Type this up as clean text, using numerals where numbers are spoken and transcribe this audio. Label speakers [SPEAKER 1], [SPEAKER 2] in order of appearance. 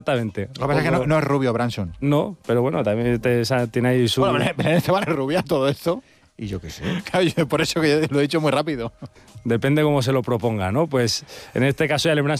[SPEAKER 1] Exactamente.
[SPEAKER 2] Lo que pasa es que no es rubio Branson.
[SPEAKER 1] No, pero bueno, también tiene ahí su...
[SPEAKER 2] Bueno, Belén Esteban es rubia, todo esto.
[SPEAKER 3] Y yo qué sé.
[SPEAKER 2] Claro, por eso que lo he dicho muy rápido.
[SPEAKER 1] Depende cómo se lo proponga, ¿no? Pues en este caso ya